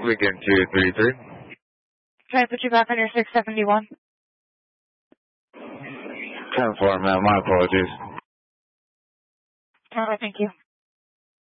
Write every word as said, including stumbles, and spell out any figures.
Weekend two three three. Can I put you back on your six seventy-one? ten four, ma'am. My apologies. All right, thank you.